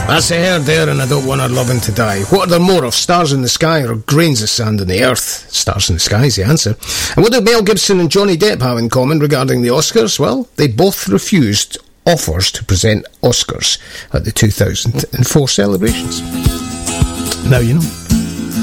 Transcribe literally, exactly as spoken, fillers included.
That's the hair there, and I don't want her loving to die. What are there more of, stars in the sky or grains of sand in the earth? Stars in the sky is the answer. And what do Mel Gibson and Johnny Depp have in common regarding the Oscars? Well, they both refused offers to present Oscars at the two thousand four celebrations. Now you know.